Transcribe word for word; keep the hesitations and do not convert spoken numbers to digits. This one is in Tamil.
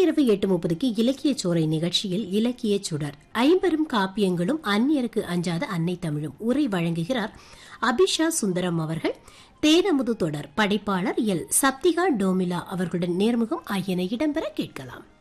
இரவு எட்டு முப்பதுக்கு இலக்கிய சோலை நிகழ்ச்சியில் இலக்கிய சுடர் ஐம்பெரும் காப்பியங்களும் அந்நியருக்கு அஞ்சாத அன்னை தமிழும் உரை வழங்குகிறார் அபிஷா சுந்தரம் அவர்கள். தேனமுது தொடர் படைப்பாளர் எல் சப்திகா டோமிலா அவர்களுடன் நேர்முகம் ஆகியன இடம்பெற கேட்கலாம்.